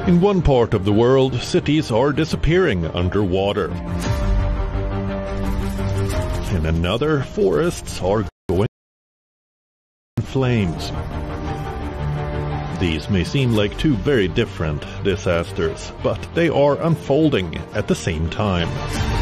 In one part of the world, cities are disappearing underwater. In another, forests are going in flames. These may seem like two very different disasters, but they are unfolding at the same time.